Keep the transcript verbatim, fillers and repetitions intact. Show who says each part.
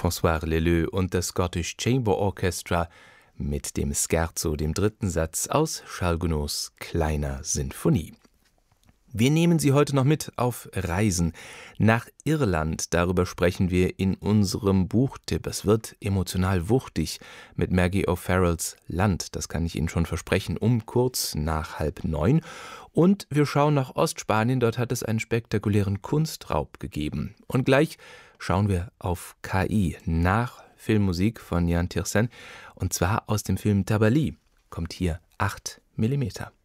Speaker 1: François Leleux und das Scottish Chamber Orchestra mit dem Scherzo, dem dritten Satz aus Charles Gounods Kleiner Sinfonie. Wir nehmen Sie heute noch mit auf Reisen nach Irland. Darüber sprechen wir in unserem Buchtipp. Es wird emotional wuchtig mit Maggie O'Farrells Land. Das kann ich Ihnen schon versprechen, um kurz nach halb neun. Und wir schauen nach Ostspanien. Dort hat es einen spektakulären Kunstraub gegeben. Und gleich schauen wir auf K I nach Filmmusik von Yann Tiersen. Und zwar aus dem Film Tabali kommt hier acht Millimeter.